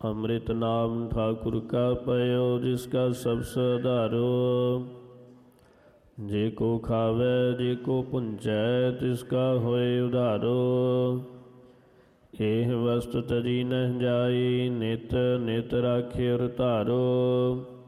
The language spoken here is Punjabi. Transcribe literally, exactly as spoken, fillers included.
ਅੰਮ੍ਰਿਤ ਨਾਮ ਠਾਕੁਰ ਕਾ ਪਇਓ, ਜਿਸ ਕਾ ਸਭ ਸਧਾਰੋ। ਜੇ ਕੋ ਖਾਵੈ ਜੇ ਕੋ ਪੁੰਚੈ, ਤਿਸ ਕਾ ਹੋਏ ਉਧਾਰੋ। ਇਹ ਵਸਤੁ ਤਜੀ ਨਹਿ ਜਾਈ, ਨਿਤ ਨਿਤ ਰਾਖਿਓ ਧਾਰੋ।